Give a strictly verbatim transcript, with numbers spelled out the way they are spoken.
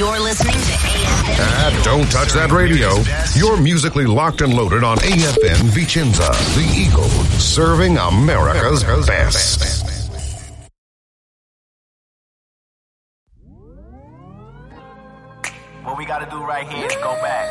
You're listening to A F M. Ah, don't touch that radio. You're musically locked and loaded on A F M Vicenza, the Eagle, serving America's best. What we gotta do right here is go back.